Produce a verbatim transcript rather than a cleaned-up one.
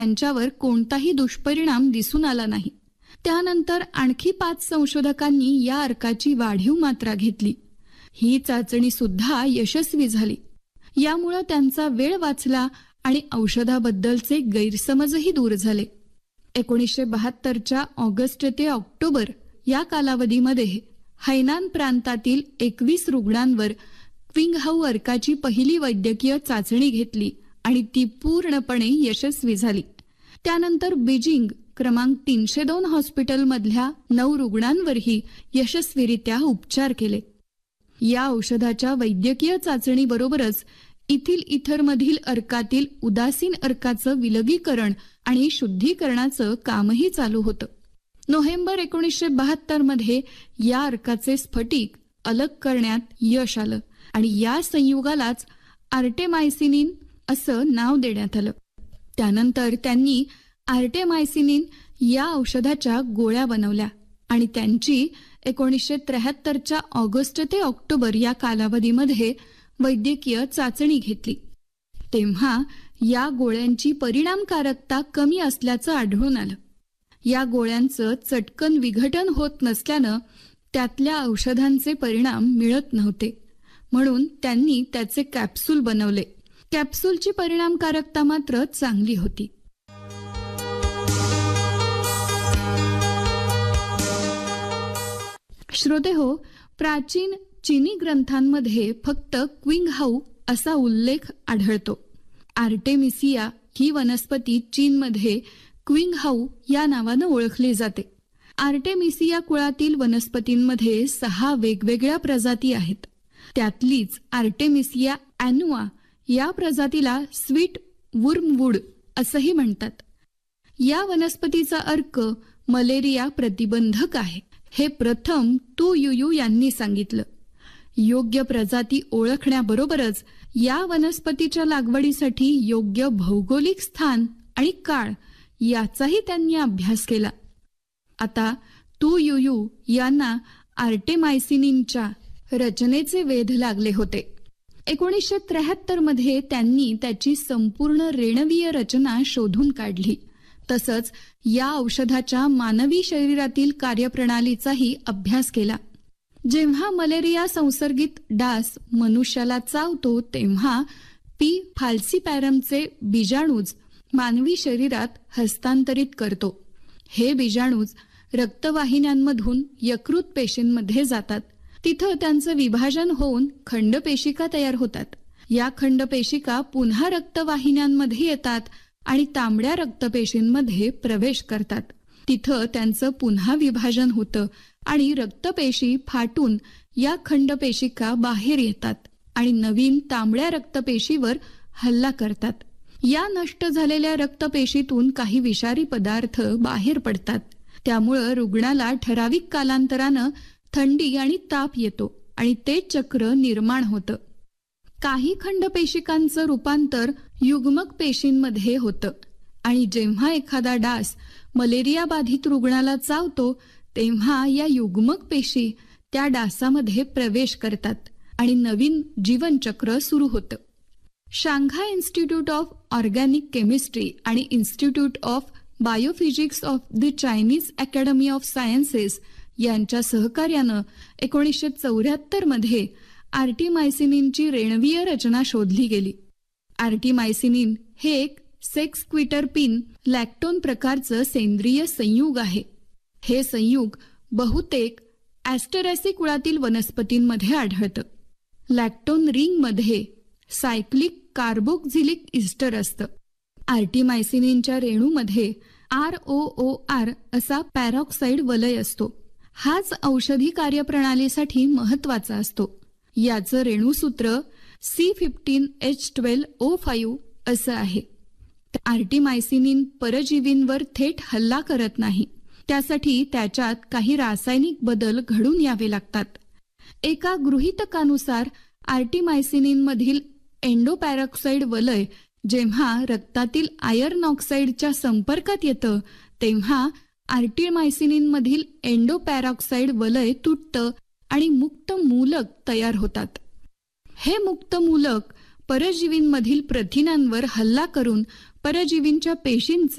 त्यांच्यावर कोणताही दुष्परिणाम दिसून आला नाही. त्यानंतर आणखी पाच संशोधकांनी या अर्काची वाढीव मात्रा घेतली. ही चाचणी सुद्धा यशस्वी झाली. यामुळे त्यांचा वेळ वाचला आणि औषधाबद्दलचे गैरसमजही दूर झाले. एकोणीसशे बहात्तरच्या ऑगस्ट ते ऑक्टोबर या कालावधीमध्ये हैनान प्रांतातील एकवीस रुग्णांवर क्विंगहाऊ अर्काची पहिली वैद्यकीय चाचणी घेतली आणि ती पूर्णपणे यशस्वी झाली. त्यानंतर बीजिंग क्रमांक तीनशे दोन हॉस्पिटलमधल्या नऊ रुग्णांवरही यशस्वीरित्या उपचार केले. या औषधाच्या वैद्यकीय चाचणीबरोबरच इथिल इथरमधील अर्कातील उदासीन अर्काचं विलगीकरण आणि शुद्धीकरणाचं कामही चालू होतं. नोव्हेंबर एकोणीसशे बहात्तर मध्ये या अर्काचे स्फटिक अलग करण्यात यश आलं आणि या संयुगालाच आर्टेमायसिनिन असं नाव देण्यात आलं. त्यानंतर त्यांनी आर्टेमायसिनिन या औषधाच्या गोळ्या बनवल्या आणि त्यांची एकोणीसशे त्र्याहत्तरच्या ऑगस्ट ते ऑक्टोबर या कालावधीमध्ये वैद्यकीय चाचणी घेतली. तेव्हा या गोळ्यांची परिणामकारकता कमी असल्याचं आढळून आलं. या गोळ्यांचं चटकन विघटन होत नसल्यानं त्यातल्या औषधांचे परिणाम मिळत नव्हते. म्हणून त्यांनी त्याचे कॅप्सूल बनवले. कॅप्सूलची परिणामकारकता मात्र चांगली होती. श्रोतेहो, प्राचीन चीनी ग्रंथांमध्ये फक्त क्विंगहाऊ असा उल्लेख आढळतो. आर्टेमिसिया ही वनस्पती चीनमध्ये क्विंगहाऊ या नावानं ओळखली जाते. आर्टेमिसिया कुळातील वनस्पतींमध्ये सहा वेगवेगळ्या प्रजाती आहेत. त्यातलीच आर्टेमिसिया ॲन्युआ या प्रजातीला स्वीट वुर्मवूड असंही म्हणतात. या वनस्पतीचा अर्क मलेरिया प्रतिबंधक आहे. हे प्रथम तू युयू यांनी सांगितलं. योग्य प्रजाती ओळखण्याबरोबरच या वनस्पतीच्या लागवडीसाठी योग्य भौगोलिक स्थान आणि काळ याचाही त्यांनी अभ्यास केला. आता तू युयू यांना आर्टेमायसिनिनच्या रचनेचे वेध लागले होते. एकोणीसशे त्र्याहत्तर मध्ये त्यांनी त्याची संपूर्ण रेणवीय रचना शोधून काढली. तसंच या औषधाच्या मानवी शरीरातील कार्यप्रणालीचाही अभ्यास केला. जेव्हा मलेरिया संसर्गित डास मनुष्याला चावतो तेव्हा पी फाल्सीपॅरमचे बीजाणूज मानवी शरीरात हस्तांतरित करतो. हे बीजाणूज रक्तवाहिन्यांमधून यकृत पेशींमध्ये जातात. तिथं त्यांचं विभाजन होऊन खंडपेशिका तयार होतात. या खंडपेशिका पुन्हा रक्तवाहिन्यांमध्ये येतात आणि तांबड्या रक्तपेशींमध्ये प्रवेश करतात. तिथं त्यांचं पुन्हा विभाजन होतं आणि रक्तपेशी फाटून या खंडपेशिका बाहेर येतात आणि नवीन तांबड्या रक्तपेशीवर हल्ला करतात. या नष्ट झालेल्या रक्तपेशीतून काही विषारी पदार्थ बाहेर पडतात. त्यामुळं रुग्णाला ठराविक कालांतरानं थंडी आणि ताप येतो आणि ते चक्र निर्माण होतं. काही खंडपेशिकांचं रूपांतर युग्मक पेशींमध्ये होतं आणि जेव्हा एखादा डास मलेरिया बाधित रुग्णाला चावतो तेव्हा या युग्मक पेशी त्या डासामध्ये प्रवेश करतात आणि नवीन जीवनचक्र सुरू होतं. Shanghai institute of organic chemistry आणि institute of biophysics of the Chinese academy of sciences यांच्या सहकार्यानं एकोणीसशे चौऱ्याहत्तर मध्ये आर्टिमायसिनिनची रेणवीय रचना शोधली गेली. आर्टिमायसिनिन हे एक सेक्सक्विटरपिन लॅक्टोन प्रकारचं सेंद्रिय संयुग आहे. हे संयुग बहुतेक ॲस्टेरॅसी कुळातील वनस्पतींमध्ये आढळतं. लॅक्टोन रिंगमध्ये सायक्लिक कार्बोक्झिलिक इस्टर असतं. आर्टिमायसिनिनच्या रेणूमध्ये आर ओ ओ आर असा पॅरॉक्साईड वलय असतो. हाच औषधी कार्यप्रणालीसाठी महत्वाचा असतो. याचं रेणूसूत्र C fifteen H twelve O five असं आहे. आर्टिमायसिनिन परजीवींवर थेट हल्ला करत नाही. त्यासाठी त्याच्यात काही रासायनिक बदल घडून यावे लागतात. एका गृहीतकानुसार आर्टिमायसिनिनमधील एंडोपॅरॉक्साईड वलय जेव्हा रक्तातील आयर्न ऑक्साईडच्या संपर्कात येतं तेव्हा आर्टिमायसिनिनमधील एंडोपॅरॉक्साईड वलय तुटतं आणि मुक्त मूलक तयार होतात. हे मुक्त मूलक परजीवींमधील प्रथिनांवर हल्ला करून परजीवींच्या पेशींचं